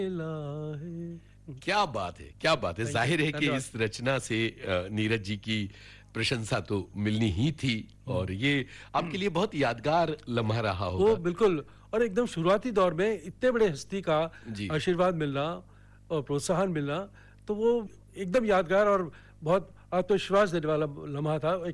मिला है। क्या बात है, क्या बात है। थैंक यू, जाहिर है कि धन्यवाद। इस रचना से नीरज जी की प्रशंसा तो मिलनी ही थी, हुँ। और ये आपके लिए बहुत यादगार लम्हा रहा वो होगा। बिल्कुल, और एकदम शुरुआती दौर में इतने बड़े हस्ती का जी, जी। आशीर्वाद मिलना और प्रोत्साहन मिलना, तो वो एकदम यादगार और बहुत आत्मविश्वास देने वाला लम्हा था।